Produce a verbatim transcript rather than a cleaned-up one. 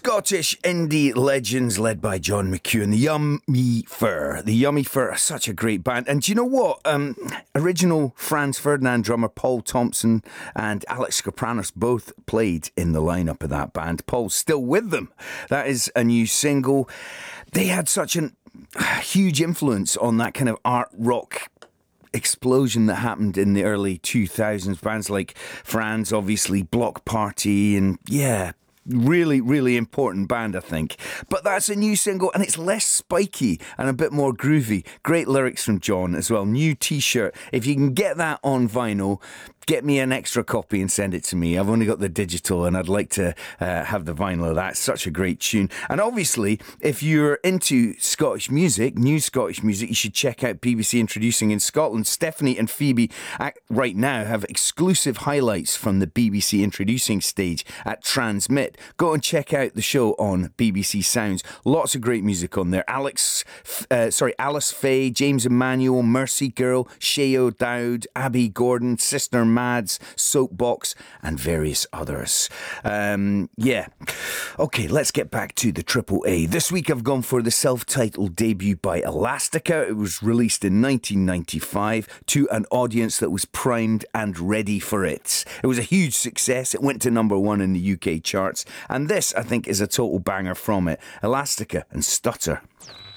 Scottish indie legends led by John McEwen, the Yummy Fur. The Yummy Fur are such a great band. And do you know what? Um, original Franz Ferdinand drummer Paul Thompson and Alex Kapranos both played in the lineup of that band. Paul's still with them. That is a new single. They had such a huge influence on that kind of art rock explosion that happened in the early two thousands. Bands like Franz, obviously, Block Party, and yeah, really, really important band, I think. But that's a new single, and it's less spiky and a bit more groovy. Great lyrics from John as well. New t-shirt. If you can get that on vinyl, get me an extra copy and send it to me. I've only got the digital and I'd like to uh, have the vinyl of that. It's such a great tune. And obviously, if you're into Scottish music, new Scottish music, you should check out B B C Introducing in Scotland. Stephanie and Phoebe right now have exclusive highlights from the B B C Introducing stage at Transmit. Go and check out the show on B B C Sounds. Lots of great music on there. Alex, uh, sorry, Alice Faye, James Emanuel, Mercy Girl, Shay O'Dowd, Abby Gordon, Sister Mads, Soapbox, and various others. Um, yeah. Okay, let's get back to the Triple A. This week I've gone for the self-titled debut by Elastica. It was released in nineteen ninety-five to an audience that was primed and ready for it. It was a huge success. It went to number one in the U K charts. And this, I think, is a total banger from it. Elastica and Stutter.